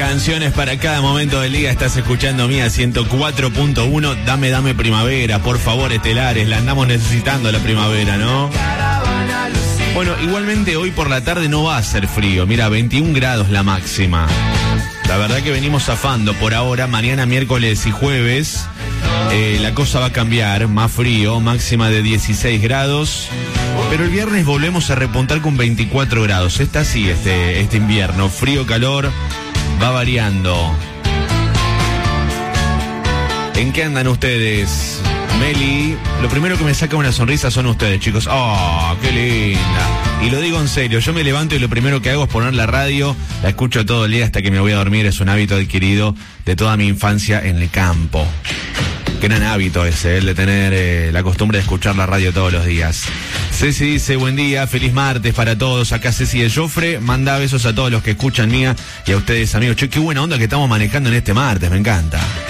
Canciones para cada momento del día. Estás escuchando Mía 104.1. Dame primavera, por favor, estelares. La andamos necesitando la primavera, ¿no? Bueno, igualmente hoy por la tarde no va a ser frío. Mira, 21 grados la máxima. La verdad que venimos zafando por ahora. Mañana, miércoles y jueves, la cosa va a cambiar. Más frío, máxima de 16 grados. Pero el viernes volvemos a repuntar con 24 grados. Está así este invierno. Frío, calor, va variando. ¿En qué andan ustedes? Meli, lo primero que me saca una sonrisa son ustedes, chicos. ¡Oh, qué linda! Y lo digo en serio, yo me levanto y lo primero que hago es poner la radio, la escucho todo el día hasta que me voy a dormir. Es un hábito adquirido de toda mi infancia en el campo. Gran hábito ese, el de tener la costumbre de escuchar la radio todos los días. Ceci dice, buen día, feliz martes para todos. Acá Ceci de Jofre, manda besos a todos los que escuchan Mía y a ustedes, amigos. Che, qué buena onda que estamos manejando en este martes, me encanta.